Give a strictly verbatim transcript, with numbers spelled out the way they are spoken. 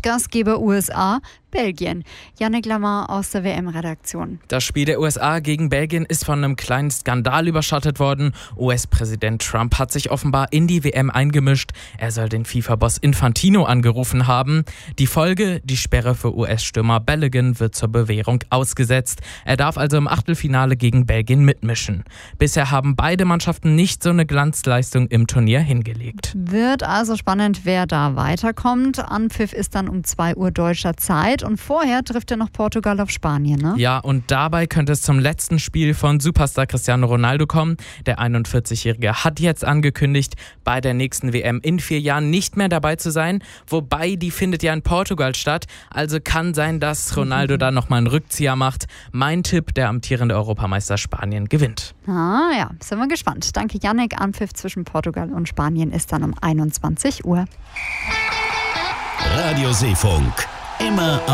Gastgeber U S A, Belgien. Yannick Lamar aus der W M-Redaktion. Das Spiel der U S A gegen Belgien ist von einem kleinen Skandal überschattet worden. U S-Präsident Trump hat sich offenbar in die W M eingemischt. Er soll den FIFA-Boss Infantino angerufen haben. Die Folge, die Sperre für U S-Stürmer Balogun wird zur Bewährung ausgesetzt. Er darf also im Achtelfinale gegen Belgien mitmischen. Bisher haben beide Mannschaften nicht so eine Glanzleistung im Turnier hingelegt. Wird also spannend, wer da weiterkommt. Anpfiff ist dann um zwei Uhr deutscher Zeit. Und vorher trifft ja noch Portugal auf Spanien, ne? Ja, und dabei könnte es zum letzten Spiel von Superstar Cristiano Ronaldo kommen. Der einundvierzigjährige hat jetzt angekündigt, bei der nächsten W M in vier Jahren nicht mehr dabei zu sein. Wobei, die findet ja in Portugal statt. Also kann sein, dass Ronaldo mhm. da nochmal einen Rückzieher macht. Mein Tipp, der amtierende Europameister Spanien gewinnt. Ah ja, sind wir gespannt. Danke Yannick. Anpfiff zwischen Portugal und Spanien ist dann um einundzwanzig Uhr. Radio Seefunk. Immer